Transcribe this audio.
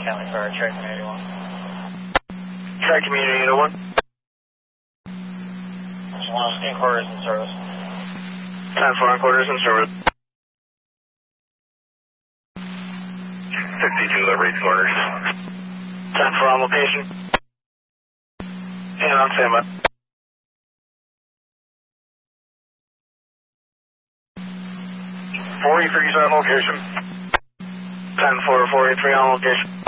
County Fire, Tri Community 1. Tri Community Unit 1. Inquiries in service. 10-4 inquiries in service. 52 Liberty quarters. 10-4 on location. And on standby. 483's on location. 10-4, 483 on location.